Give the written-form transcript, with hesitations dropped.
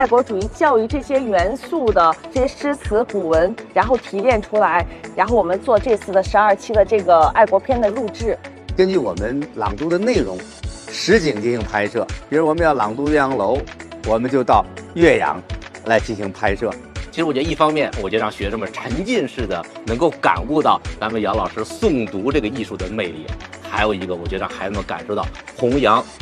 爱国主义教育这些元素的这些诗词古文，然后提炼出来，然后我们做这次的12期的这个爱国片的录制。 根据我们朗读的内容，实景进行拍摄。比如我们要朗读岳阳楼，我们就到岳阳来进行拍摄。 其实我觉得一方面，我就让学生们沉浸式的能够感悟到咱们杨老师诵读这个艺术的魅力，还有一个，我觉得让孩子们感受到弘扬